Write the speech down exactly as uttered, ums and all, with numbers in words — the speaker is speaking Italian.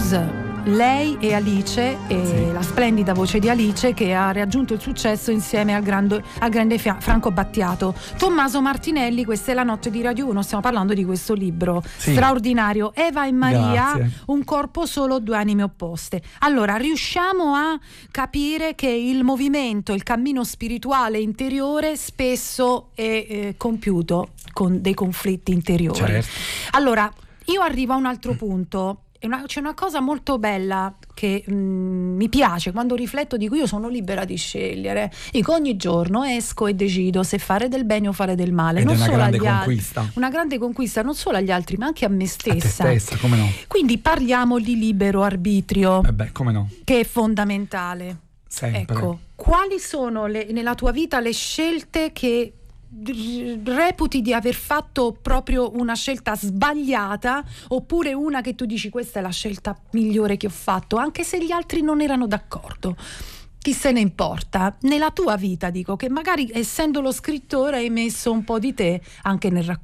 Cruise. Lei e Alice, e Sì. la splendida voce di Alice, che ha raggiunto il successo insieme al, grande, al grande Fia- Franco Battiato. Tommaso Martinelli, questa è La notte di Radio uno, stiamo parlando di questo libro Sì. straordinario. Eva e Maria, Grazie. un corpo solo, due anime opposte. Allora, riusciamo a capire che il movimento, il cammino spirituale interiore spesso è eh, compiuto con dei conflitti interiori. Certo. Allora, io arrivo a un altro punto. È una- c'è una cosa molto bella che mh, mi piace quando rifletto, dico io sono libera di scegliere, dico ogni giorno esco e decido se fare del bene o fare del male. Ed non è una solo grande agli al- conquista. una grande conquista non solo agli altri ma anche a me A te stessa. stessa, come no? Quindi parliamo di libero arbitrio, Eh beh, come no? che è fondamentale. Sempre. Ecco, quali sono le- nella tua vita le scelte che r- reputi di aver fatto proprio una scelta sbagliata, oppure una che tu dici questa è la scelta migliore che ho fatto, anche se gli altri non erano d'accordo? Chi se ne importa? Nella tua vita, dico, che magari essendo lo scrittore hai messo un po' di te anche nel racconto.